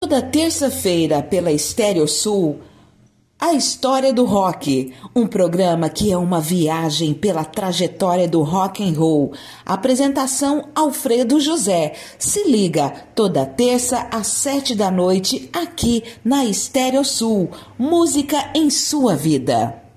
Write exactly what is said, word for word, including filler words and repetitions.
Toda terça-feira pela Estéreo Sul, A História do Rock, um programa que é uma viagem pela trajetória do rock and roll. Apresentação Alfredo José. Se liga, toda terça às sete da noite, aqui na Estéreo Sul. Música em sua vida.